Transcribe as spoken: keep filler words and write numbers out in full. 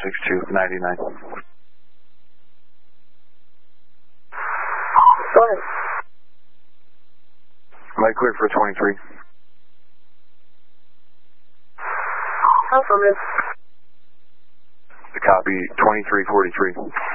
six two ninety-nine. Go ahead. Light clear for twenty-three. Affirmative. Copy, twenty-three forty-three.